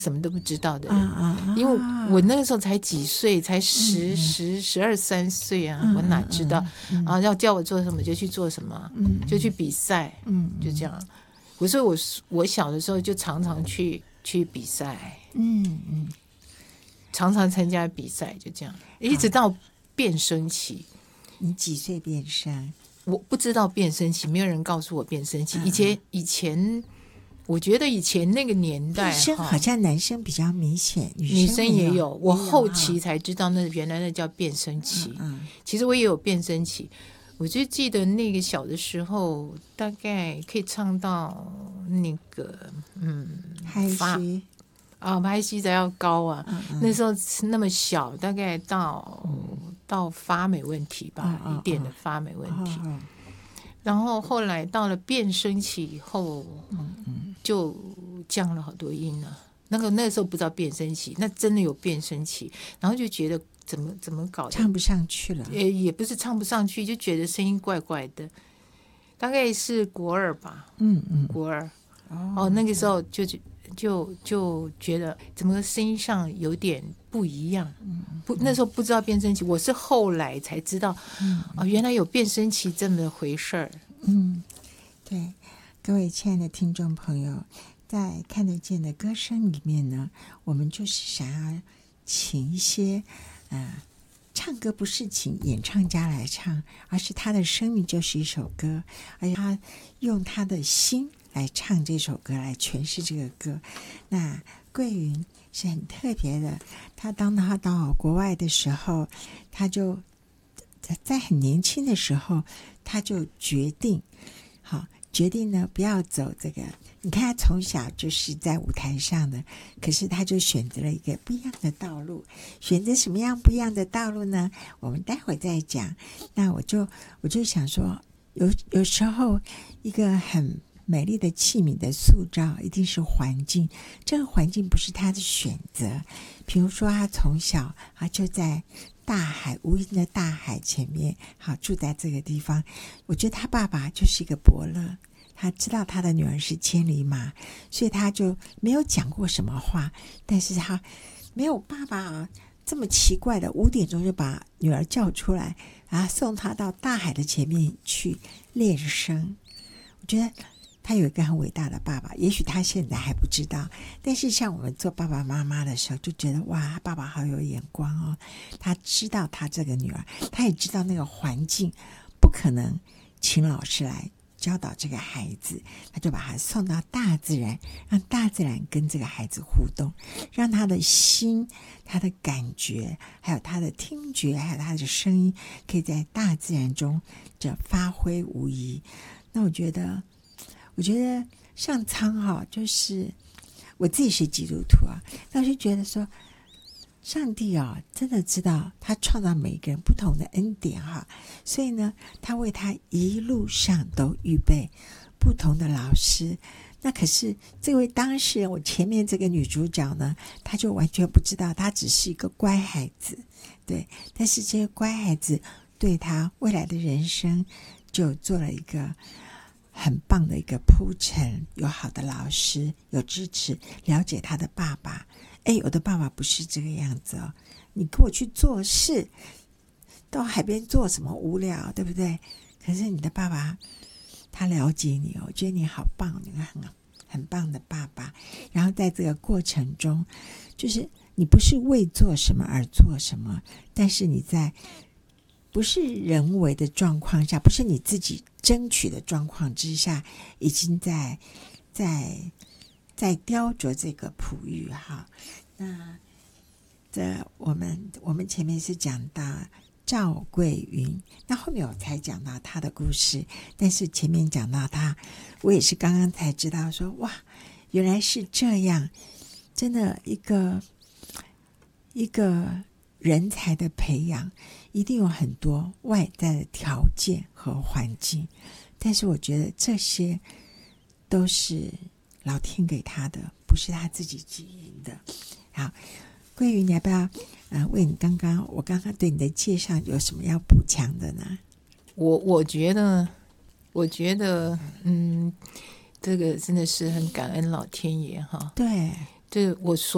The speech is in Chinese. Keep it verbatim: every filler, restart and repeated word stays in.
什么都不知道的人， 啊啊、 因为我那个时候才几岁，才十、 嗯、 十、十二三岁啊、嗯，我哪知道、 嗯、 啊？要叫我做什么就去做什么， 嗯、 就去比赛， 嗯， 就这样。我说我我小的时候就常常去去比赛， 嗯嗯， 常常参加比赛，就这样，一直到变声期。 你几岁变声？ 我不知道变声期，没有人告诉我变声期。以前以前。我觉得以前那个年代， 变声好像男生比较明显， 女生也有。 也有我后期才知道，那原来那叫变声期。 嗯嗯、 其实我也有变声期。我就记得那个小的时候，大概可以唱到那个嗯， 嗨西啊，拍西才要高啊。 嗯嗯、 那时候那么小，大概到、嗯、到发没问题吧， 嗯、 一点的发没问题。 嗯嗯、 然后后来到了变声期以后， 嗯嗯， 就降了好多音了。那个那个时候不知道变声期，那真的有变声期，然后就觉得怎么怎么搞的， 唱不上去了。 也也不是唱不上去，就觉得声音怪怪的。大概是国二吧， 嗯嗯， 国二。 哦， 哦，那个时候就就就觉得怎么声音上有点不一样。 嗯， 不，那时候不知道变声期，我是后来才知道， 嗯， 哦，原来有变声期这么回事儿。 嗯，对，各位亲爱的听众朋友，在看得见的歌声里面呢，我们就是想要请一些呃，唱歌不是请演唱家来唱，而是他的生命就是一首歌，而且他用他的心来唱这首歌，来诠释这个歌。那桂云是很特别的，他当他到国外的时候，他就在很年轻的时候，他就决定，好，决定呢不要走这个。你看他从小就是在舞台上的，可是他就选择了一个不一样的道路。选择什么样不一样的道路呢？我们待会再讲。那我就我就想说，有有时候一个很美丽的器皿的塑造一定是环境，这个环境不是他的选择。比如说他从小他就在大海，无垠的大海前面，好住在这个地方。我觉得他爸爸就是一个伯乐，他知道他的女儿是千里马，所以他就没有讲过什么话，但是他没有爸爸啊这么奇怪的，五点钟就把女儿叫出来，然后送她到大海的前面去练声。我觉得他有一个很伟大的爸爸，也许他现在还不知道，但是像我们做爸爸妈妈的时候就觉得哇，他爸爸好有眼光哦，他知道他这个女儿，他也知道那个环境不可能请老师来教导这个孩子，他就把他送到大自然，让大自然跟这个孩子互动，让他的心、他的感觉还有他的听觉还有他的声音可以在大自然中这发挥无遗。那我觉得我觉得上苍哈，就是我自己是基督徒啊，那我就觉得说上帝啊，真的知道他创造每个人不同的恩典哈，所以呢，他为他一路上都预备不同的老师。那可是这位当事人，我前面这个女主角呢，她就完全不知道，她只是一个乖孩子，对，但是这个乖孩子对她未来的人生就做了一个很棒的一个铺陈，有好的老师，有支持，了解他的爸爸。哎，我的爸爸不是这个样子哦，你跟我去做事，到海边做什么无聊，对不对？可是你的爸爸他了解你哦，我觉得你好棒，你很很棒的爸爸。然后在这个过程中，就是你不是为做什么而做什么，但是你在不是人为的状况下，不是你自己争取的状况之下，已经在在在雕琢这个璞玉哈。那这我们我们前面是讲到赵桂云，那后面我才讲到她的故事，但是前面讲到她，我也是刚刚才知道说，哇，原来是这样，真的一个一个人才的培养一定有很多外在的条件和环境，但是我觉得这些都是老天给他的，不是他自己基因的。好，桂云，你要不要呃为你刚刚我刚刚对你的介绍有什么要补强的呢？ 我我觉得我觉得嗯，这个真的是很感恩老天爷哈。 对， 这我说